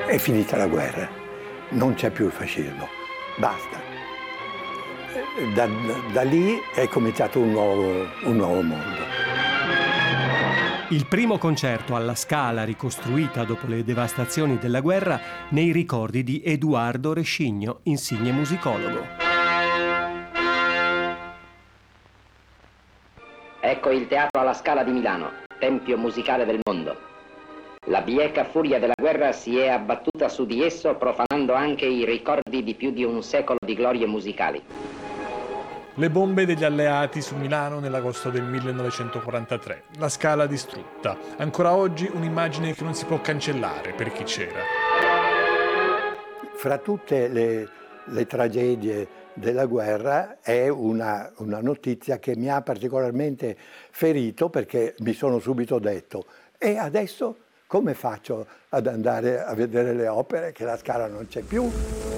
È finita la guerra, non c'è più il fascismo, basta. Da lì è cominciato un nuovo mondo. Il primo concerto alla Scala ricostruita dopo le devastazioni della guerra nei ricordi di Edoardo Rescigno, insigne musicologo. Ecco il teatro alla Scala di Milano, tempio musicale del mondo. La bieca furia della guerra si è abbattuta su di esso, profanando anche i ricordi di più di un secolo di glorie musicali. Le bombe degli alleati su Milano nell'agosto del 1943, la Scala distrutta. Ancora oggi un'immagine che non si può cancellare per chi c'era. Fra tutte le tragedie della guerra è una notizia che mi ha particolarmente ferito, perché mi sono subito detto: e adesso come faccio ad andare a vedere le opere che la Scala non c'è più?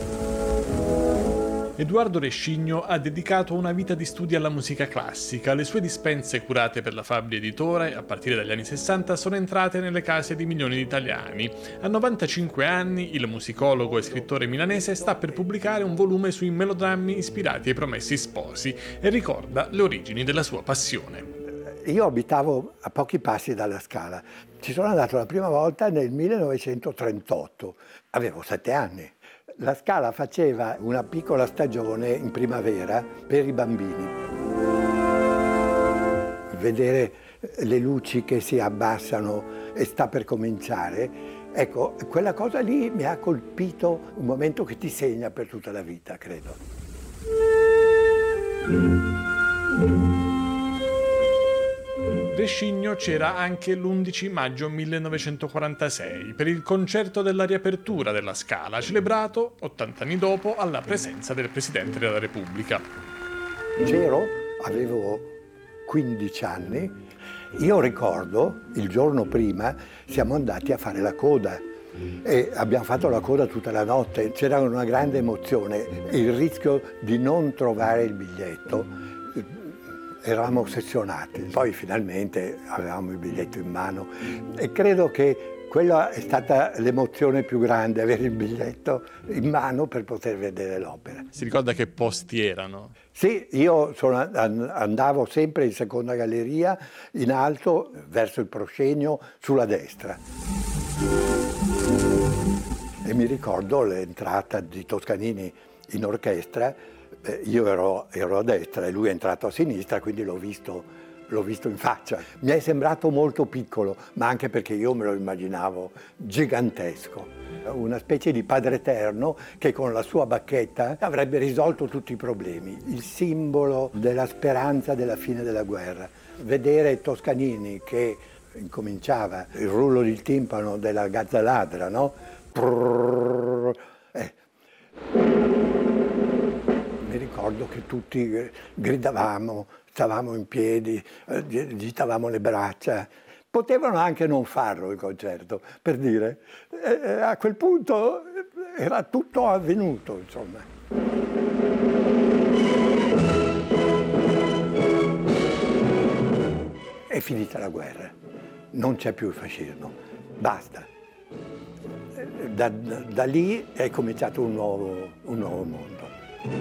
Edoardo Rescigno ha dedicato una vita di studi alla musica classica. Le sue dispense, curate per la Fabbri Editore a partire dagli anni 60, sono entrate nelle case di milioni di italiani. A 95 anni, il musicologo e scrittore milanese sta per pubblicare un volume sui melodrammi ispirati ai Promessi Sposi e ricorda le origini della sua passione. Io abitavo a pochi passi dalla Scala. Ci sono andato la prima volta nel 1938. Avevo 7 anni. La Scala faceva una piccola stagione in primavera per i bambini. Vedere le luci che si abbassano e sta per cominciare, ecco, quella cosa lì mi ha colpito, un momento che ti segna per tutta la vita, credo. Rescigno c'era anche l'11 maggio 1946 per il concerto della riapertura della Scala, celebrato 80 anni dopo alla presenza del Presidente della Repubblica. C'ero, avevo 15 anni, io ricordo il giorno prima siamo andati a fare la coda e abbiamo fatto la coda tutta la notte, c'era una grande emozione, il rischio di non trovare il biglietto. Eravamo ossessionati, poi finalmente avevamo il biglietto in mano e credo che quella è stata l'emozione più grande, avere il biglietto in mano per poter vedere l'opera. Si ricorda che posti erano? Sì, io andavo sempre in seconda galleria, in alto, verso il proscenio, sulla destra. E mi ricordo l'entrata di Toscanini in orchestra. Io ero a destra e lui è entrato a sinistra, quindi l'ho visto in faccia. Mi è sembrato molto piccolo, ma anche perché io me lo immaginavo gigantesco. Una specie di Padre Eterno che con la sua bacchetta avrebbe risolto tutti i problemi. Il simbolo della speranza della fine della guerra. Vedere Toscanini che incominciava il rullo del timpano della Gazzaladra, no? Mi ricordo che tutti gridavamo, stavamo in piedi, agitavamo le braccia. Potevano anche non farlo il concerto, per dire. A quel punto era tutto avvenuto, insomma. È finita la guerra, non c'è più il fascismo, basta. Da lì è cominciato un nuovo mondo.